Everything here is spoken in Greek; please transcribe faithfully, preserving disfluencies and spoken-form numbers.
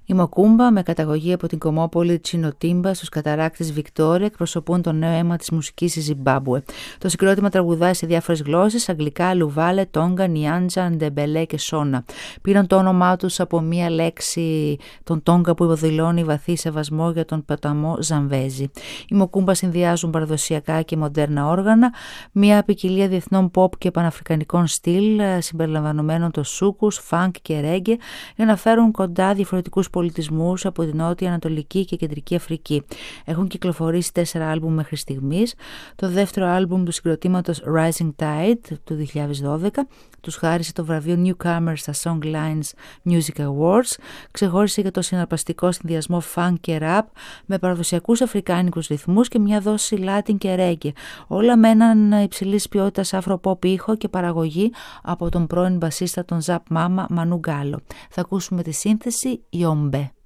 Η Μοκούμπα, με καταγωγή από την κομμόπολη Τσινοτίμπα στους καταράκτες Βικτόρια, εκπροσωπούν το νέο αίμα της μουσικής στη Ζιμπάμπουε. Το συγκρότημα τραγουδάει σε διάφορες γλώσσες: αγγλικά, λουβάλε, τόγκα, νιάντζα, ντεμπελέ και σόνα. Πήραν το όνομά τους από μία λέξη των τόγκα που υποδηλώνει βαθύ σεβασμό για τον ποταμό Ζαμβέζη. Οι Μοκούμπα συνδυάζουν παραδοσιακά και μοντέρνα όργανα, μία ποικιλία διεθνών pop και παναφρικανικών στυλ, συμπεριλαμβανομένων το σούκους, φανκ και ρέγγε, για να φέρουν κοντά διαφορετικούς πολιτισμούς από την Νότια, Ανατολική και Κεντρική Αφρική. Έχουν κυκλοφορήσει τέσσερα άλμπουμ μέχρι στιγμής. Το δεύτερο άλμπουμ του συγκροτήματος Rising Tide του δύο χιλιάδες δώδεκα τους χάρισε το βραβείο Newcomer στα Songlines Music Awards. Ξεχώρισε για το συναρπαστικό συνδυασμό funk και rap με παραδοσιακούς αφρικάνικους ρυθμούς και μια δόση Latin και reggae. Όλα με έναν υψηλής ποιότητας afro-pop ήχο και παραγωγή από τον πρώην μπασίστα των Zap Mama Manu Gallo. Θα ακούσουμε τη σύνθεση Yombe.